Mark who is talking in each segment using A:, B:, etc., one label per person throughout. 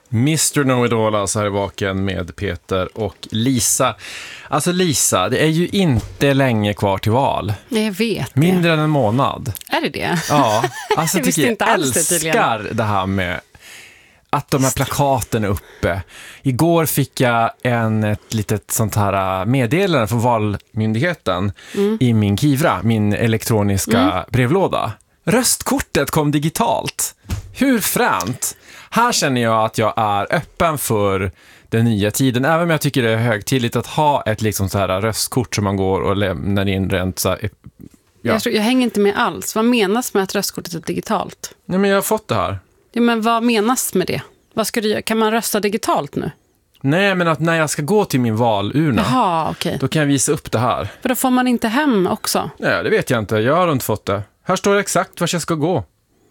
A: Mr. Know-It-All, alltså här i vaken med Peter och Lisa. Alltså Lisa, det är ju inte länge kvar till val.
B: Nej, jag vet.
A: Mindre än en månad.
B: Är det det?
A: Ja, alltså
B: jag
A: tycker
B: inte
A: jag
B: älskar
A: det här med att de här plakaten är uppe. Igår fick jag ett litet sånt här meddelande från Valmyndigheten i min Kivra, min elektroniska brevlåda. Röstkortet kom digitalt. Hur fränt? Här känner jag att jag är öppen för den nya tiden. Även om jag tycker det är högtidligt att ha ett liksom så här röstkort som man går och lämnar in rent så här, ja.
B: Jag hänger inte med alls. Vad menas med att röstkortet är digitalt?
A: Nej, men jag har fått det här.
B: Ja, men vad menas med det? Vad ska du göra? Kan man rösta digitalt nu?
A: Nej, men att när jag ska gå till min valurna,
B: Jaha, okej.
A: då kan jag visa upp det här.
B: För då får man inte hem också?
A: Nej, det vet jag inte. Jag har inte fått det. Här står det exakt vart jag ska gå.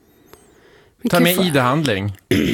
A: Ta med ID-handling.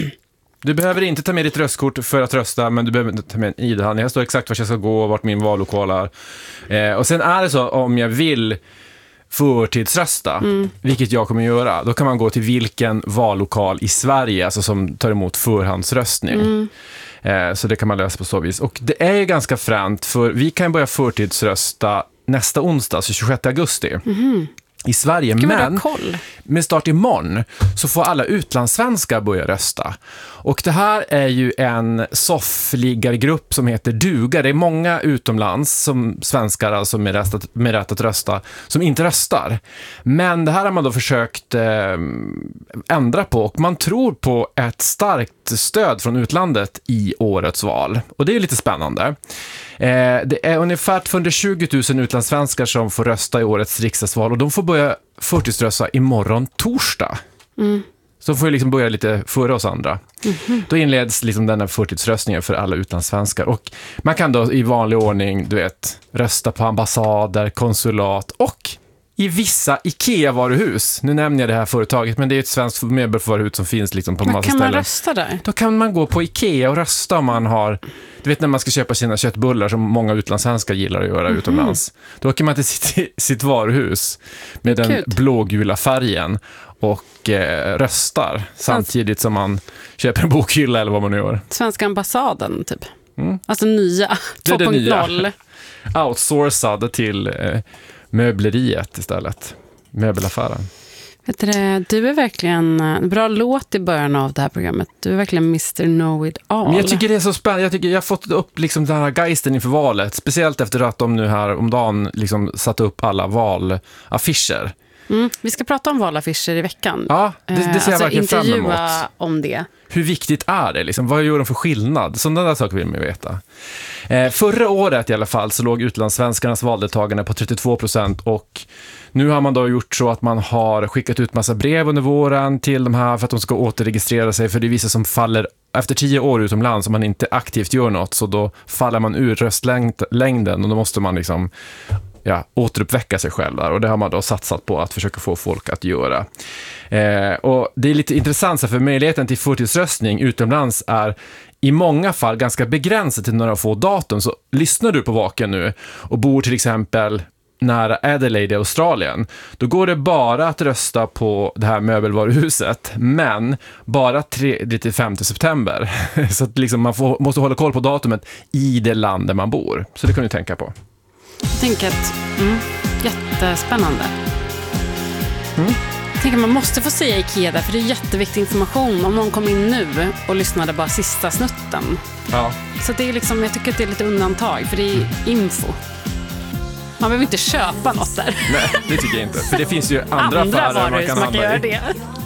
A: Du behöver inte ta med ditt röstkort för att rösta, men du behöver inte ta med en ID-handling. Här står exakt vart jag ska gå och vart min vallokal är. Och sen är det så, om jag vill förtidsrösta, vilket jag kommer göra, då kan man gå till vilken vallokal i Sverige, alltså som tar emot förhandsröstning. Så det kan man lösa på så vis. Och det är ju ganska fränt, för vi kan börja förtidsrösta nästa onsdag, så 26 augusti. I Sverige, men med start imorgon så får alla utlandssvenskar börja rösta. Och det här är ju en soffliggargrupp som heter Duga. Det är många utomlands som svenskar, alltså med rätt att rösta, som inte röstar. Men det här har man då försökt ändra på, och man tror på ett starkt stöd från utlandet i årets val. Och det är ju lite spännande. Det är ungefär 220 000 utlandssvenskar som får rösta i årets riksdagsval, och de får börja förtidsrösta imorgon torsdag. Så de får ju liksom börja lite före oss andra. Då inleds liksom den här förtidsröstningen för alla utlandssvenskar, och man kan då i vanlig ordning, du vet, rösta på ambassader, konsulat och i vissa IKEA-varuhus. Nu nämner jag det här företaget, men det är ett svenskt möbelvaruhus som finns liksom på massa ställen.
B: Kan man rösta där?
A: Då kan man gå på IKEA och rösta om man har, du vet när man ska köpa sina köttbullar som många utlandssvenskar gillar att göra utomlands. Då åker man till sitt varuhus med den blågula färgen och röstar samtidigt som man köper en bokhylla eller vad man nu gör.
B: Svenska ambassaden typ. Alltså nya 2.0.
A: Outsourcad till möbleriet istället. Möbelaffären.
B: Du är verkligen en bra låt i början av det här programmet. Du är verkligen Mr. Know-It-All. Men
A: jag tycker det är så spännande. Jag har fått upp liksom den här geisten inför valet. Speciellt efter att de nu här om dagen liksom satt upp alla valaffischer.
B: Vi ska prata om valaffischer i veckan.
A: Ja, det ser jag verkligen fram emot.
B: Intervjua om det.
A: Hur viktigt är det? Liksom? Vad gör de för skillnad? Sådana där saker vill man veta. Förra året i alla fall så låg utlandssvenskarnas valdeltagande på 32%, och nu har man då gjort så att man har skickat ut massa brev under våren till de här för att de ska återregistrera sig, för det är vissa som faller efter 10 år utomlands om man inte aktivt gör något, så då faller man ur röstlängden och då måste man liksom återuppväcka sig själv där, och det har man då satsat på att försöka få folk att göra. Och det är lite intressant, för möjligheten till förtidsröstning utomlands är i många fall ganska begränsad till några få datum. Så lyssnar du på Vaken nu och bor till exempel nära Adelaide i Australien, då går det bara att rösta på det här möbelvaruhuset, men bara 3-5 september. Så att liksom man måste hålla koll på datumet i det land där man bor. Så det kan du tänka på.
B: Jag tänker att, jättespännande. Jag tänker att man måste få säga IKEA där, för det är jätteviktig information. Om någon kom in nu och lyssnade bara sista snutten.
A: Ja.
B: Så det är liksom, jag tycker att det är lite undantag, för det är info. Man behöver inte köpa något där.
A: Nej, det tycker jag inte. För det finns ju andra affärer man kan handla i.
B: Göra det.